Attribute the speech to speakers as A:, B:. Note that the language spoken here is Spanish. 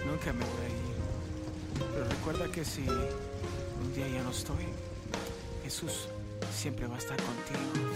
A: Nunca me voy a ir. Pero recuerda que si un día ya no estoy, Jesús siempre va a estar contigo.